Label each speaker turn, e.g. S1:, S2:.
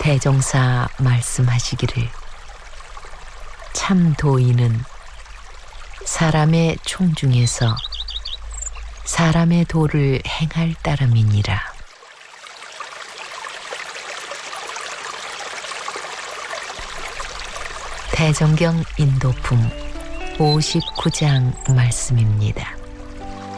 S1: 대종사 말씀하시기를 참 도인은 사람의 총 중에서 사람의 도를 행할 따름이니라. 대정경 인도품 59장 말씀입니다.